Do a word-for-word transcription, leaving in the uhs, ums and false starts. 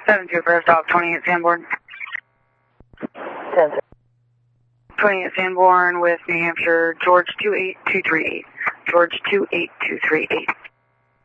seven two for stop, twenty-eight Sanborn. ten twenty-eight Sanborn with New Hampshire, George two eight two three eight. George two eight two three eight.